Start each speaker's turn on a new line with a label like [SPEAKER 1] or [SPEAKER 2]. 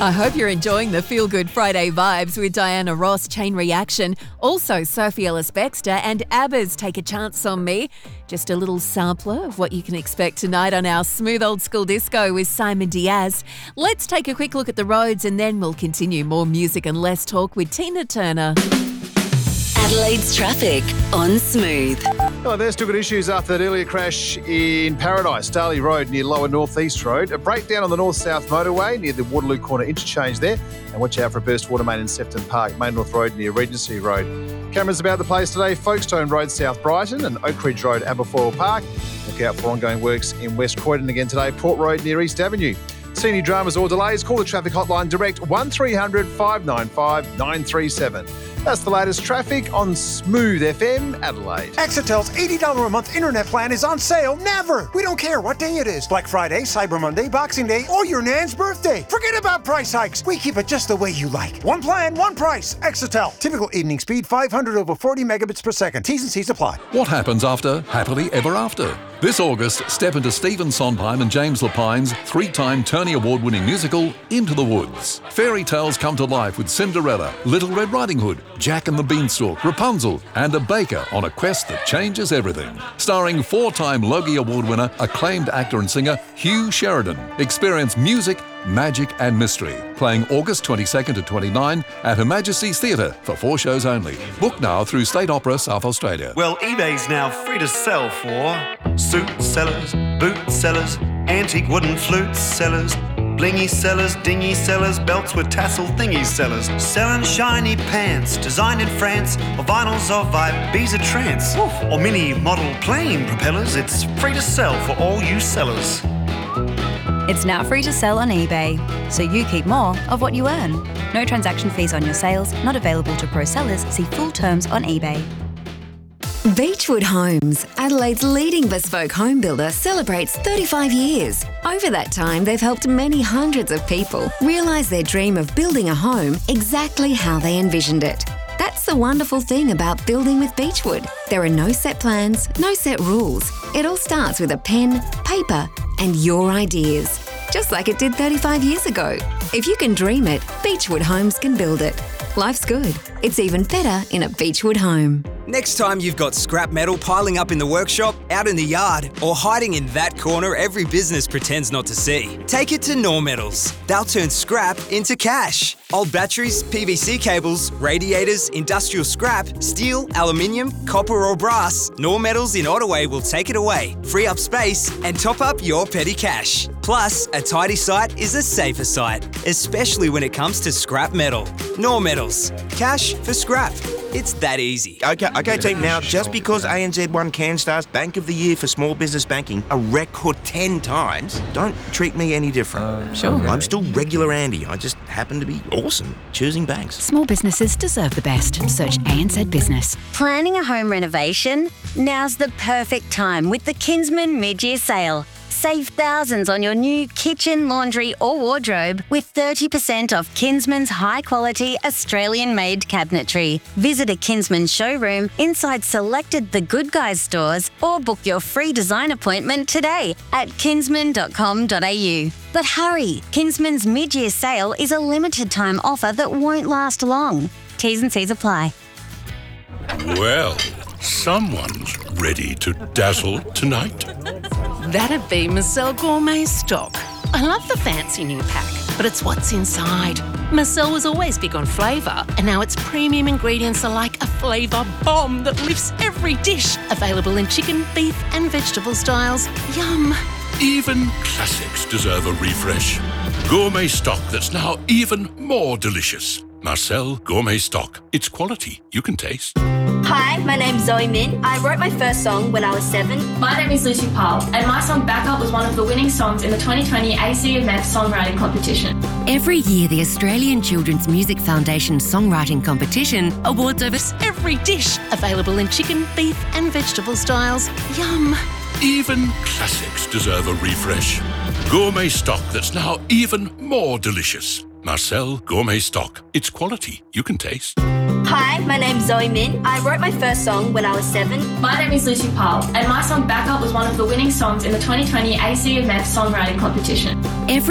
[SPEAKER 1] I hope you're enjoying the Feel Good Friday vibes with Diana Ross, Chain Reaction. Also, Sophie Ellis-Bextor and ABBA's Take a Chance on Me. Just a little sampler of what you can expect tonight on our Smooth Old School Disco with Simon Diaz. Let's take a quick look at the roads and then we'll continue more music and less talk with Tina Turner.
[SPEAKER 2] Adelaide's traffic on Smooth.
[SPEAKER 3] Oh, there's still got issues after that earlier crash in Paradise, Darley Road near Lower North East Road. A breakdown on the North-South motorway near the Waterloo Corner interchange there. And watch out for a burst water main in Sefton Park, Main North Road near Regency Road. Cameras about the place today, Folkestone Road, South Brighton and Oak Ridge Road, Aberfoyle Park. Look out for ongoing works in West Croydon again today, Port Road near East Avenue. See any dramas or delays, call the traffic hotline direct 1300 595 937. That's the latest traffic on Smooth FM Adelaide.
[SPEAKER 4] Exetel's $80 a month internet plan is on sale never. We don't care what day it is. Black Friday, Cyber Monday, Boxing Day, or your nan's birthday. Forget about price hikes. We keep it just the way you like. One plan, one price. Exetel. Typical evening speed 500 over 40 megabits per second. T's and C's apply.
[SPEAKER 5] What happens after Happily Ever After? This August, step into Stephen Sondheim and James Lapine's three-time Tony Award-winning musical, Into the Woods. Fairy tales come to life with Cinderella, Little Red Riding Hood, Jack and the Beanstalk, Rapunzel, and a baker on a quest that changes everything. Starring four-time Logie Award winner, acclaimed actor and singer Hugh Sheridan. Experience music, magic and mystery. Playing August 22nd to 29 at Her Majesty's Theatre for 4 shows only. Book now through State Opera South Australia.
[SPEAKER 6] Well, eBay's now free to sell for suit sellers, boot sellers, antique wooden flute sellers, blingy sellers, dingy sellers, belts with tassel thingy sellers, selling shiny pants, designed in France, or vinyls of Ibiza trance, or mini model plane propellers. It's free to sell for all you sellers.
[SPEAKER 7] It's now free to sell on eBay, so you keep more of what you earn. No transaction fees on your sales, not available to pro sellers. See full terms on eBay.
[SPEAKER 2] Beechwood Homes, Adelaide's leading bespoke home builder, celebrates 35 years. Over that time, they've helped many hundreds of people realise their dream of building a home exactly how they envisioned it. That's the wonderful thing about building with Beechwood. There are no set plans, no set rules. It all starts with a pen, paper, and your ideas. Just like it did 35 years ago. If you can dream it, Beechwood Homes can build it. Life's good. It's even better in a Beechwood home.
[SPEAKER 8] Next time you've got scrap metal piling up in the workshop, out in the yard, or hiding in that corner every business pretends not to see, take it to Nor Metals. They'll turn scrap into cash. Old batteries, PVC cables, radiators, industrial scrap, steel, aluminium, copper or brass, Nor Metals in Ottaway will take it away, free up space and top up your petty cash. Plus, a tidy site is a safer site, especially when it comes to scrap metal. Nor Metals. Cash for scrap. It's that easy.
[SPEAKER 9] Okay, team, now, just because ANZ won CanStar's Bank of the Year for small business banking a record 10 times, don't treat me any different.
[SPEAKER 7] Sure.
[SPEAKER 9] I'm still regular Andy. I just happen to be awesome choosing banks.
[SPEAKER 10] Small businesses deserve the best. Search ANZ Business.
[SPEAKER 11] Planning a home renovation? Now's the perfect time with the Kinsman mid-year sale. Save thousands on your new kitchen, laundry or wardrobe with 30% off Kinsman's high-quality Australian-made cabinetry. Visit a Kinsman showroom inside selected The Good Guys stores or book your free design appointment today at kinsman.com.au. But hurry, Kinsman's mid-year sale is a limited-time offer that won't last long. T's and C's apply.
[SPEAKER 12] Well, someone's ready to dazzle tonight.
[SPEAKER 13] That'd be Marcel Gourmet Stock. I love the fancy new pack, but it's what's inside. Marcel was always big on flavour, and now its premium ingredients are like a flavour bomb that lifts every dish. Available in chicken, beef and vegetable styles. Yum!
[SPEAKER 12] Even classics deserve a refresh. Gourmet Stock that's now even more delicious. Marcel Gourmet Stock. It's quality you can taste.
[SPEAKER 14] Hi, my name's Zoe Min. I wrote my first song when I was 7.
[SPEAKER 15] My name is Lucy Powell, and my song Back Up was one of the winning songs in the 2020 ACMF Songwriting Competition.
[SPEAKER 10] Every year, the Australian Children's Music Foundation Songwriting Competition awards over
[SPEAKER 13] Every dish. Available in chicken, beef and vegetable styles. Yum!
[SPEAKER 12] Even classics deserve a refresh. Gourmet Stock that's now even more delicious. Marcel Gourmet Stock. It's quality you can taste.
[SPEAKER 14] Hi, my name's Zoe Min. I wrote my first song when I was 7.
[SPEAKER 15] My name is Lucy Powell, and my song Back Up was one of the winning songs in the 2020 ACMF Songwriting Competition.
[SPEAKER 10] Every